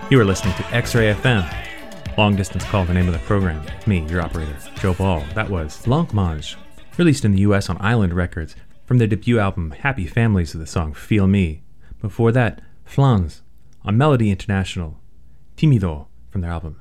You are listening to X-Ray FM. Long Distance Call, the name of the program. Me, your operator, Joe Ball. That was Blancmange, released in the US on Island Records from their debut album Happy Families with the song Feel Me. Before that, Flans on Melody International, Timido from their album